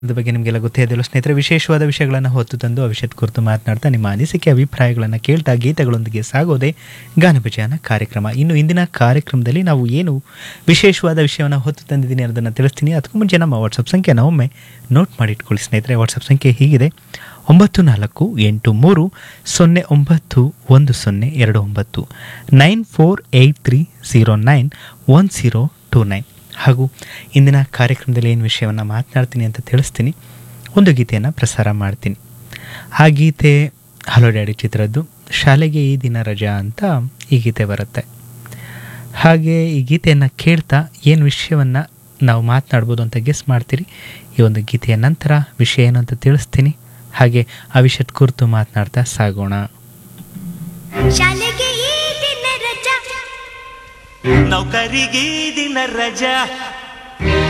ಅದ್ರ ಬಗ್ಗೆ ನಿಮಗೆಲ್ಲ ಗೊತ್ತೇ ಇದೆಯಲ್ಲ ಸ್ನೇಹಿತರೆ, ವಿಶೇಷವಾದ ವಿಷಯಗಳನ್ನು ಹೊತ್ತು ತಂದು ಆ ವಿಷಯದ ಕುರಿತು ಮಾತನಾಡ್ತಾ ನಿಮ್ಮ ಅನಿಸಿಕೆ ಅಭಿಪ್ರಾಯಗಳನ್ನು ಕೇಳ್ತಾ ಗೀತೆಗಳೊಂದಿಗೆ ಸಾಗೋದೇ ಗಾನಭಜಾನ ಕಾರ್ಯಕ್ರಮ. ಇನ್ನು ಇಂದಿನ ಕಾರ್ಯಕ್ರಮದಲ್ಲಿ ನಾವು ಏನು ವಿಶೇಷವಾದ ವಿಷಯವನ್ನು ಹೊತ್ತು ತಂದಿದ್ದೀನಿ ಅನ್ನೋದನ್ನು ತಿಳಿಸ್ತೀನಿ. ಅದಕ್ಕೂ ಮುಂಚೆ ನಮ್ಮ ವಾಟ್ಸಪ್ ಸಂಖ್ಯೆನ ಒಮ್ಮೆ ನೋಟ್ ಮಾಡಿ ಇಟ್ಕೊಳ್ಳಿ ಸ್ನೇಹಿತರೆ. ವಾಟ್ಸಪ್ ಸಂಖ್ಯೆ ಹೀಗಿದೆ: 9483091029 9483091029. ಹಾಗೂ ಇಂದಿನ ಕಾರ್ಯಕ್ರಮದಲ್ಲಿ ಏನು ವಿಷಯವನ್ನು ಮಾತನಾಡ್ತೀನಿ ಅಂತ ತಿಳಿಸ್ತೀನಿ. ಒಂದು ಗೀತೆಯನ್ನು ಪ್ರಸಾರ ಮಾಡ್ತೀನಿ. ಆ ಗೀತೆ ಹಲೋ ಡ್ಯಾಡಿ ಚಿತ್ರದ್ದು. ಶಾಲೆಗೆ ಈ ದಿನ ರಜಾ ಅಂತ ಈ ಗೀತೆ ಬರುತ್ತೆ. ಹಾಗೆ ಈ ಗೀತೆಯನ್ನು ಕೇಳ್ತಾ ಏನು ವಿಷಯವನ್ನು ನಾವು ಮಾತನಾಡ್ಬೋದು ಅಂತ ಗೆಸ್ ಮಾಡ್ತೀರಿ. ಈ ಒಂದು ಗೀತೆಯ ನಂತರ ವಿಷಯ ಏನು ಅಂತ ತಿಳಿಸ್ತೀನಿ. ಹಾಗೆ ಆ ವಿಷಯದ ಕುರಿತು ಮಾತನಾಡ್ತಾ ಸಾಗೋಣ. ಶಾಲೆಗೆ ಈ ದಿನ ರಜಾ, ನೌಕರಿಗೆ ದಿನ ರಜಾ.